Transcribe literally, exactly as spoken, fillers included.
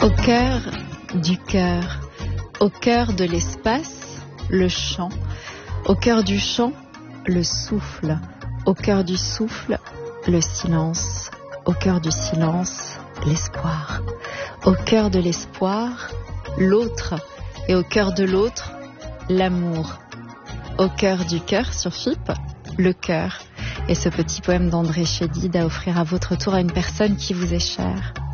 Au cœur du cœur, au cœur de l'espace, le chant, au cœur du chant, le souffle, au cœur du souffle, le silence, au cœur du silence, l'espoir, au cœur de l'espoir, l'autre, et au cœur de l'autre, l'amour. Au cœur du cœur sur F I P, le cœur. Et ce petit poème d'André Chédid à offrir à votre tour à une personne qui vous est chère.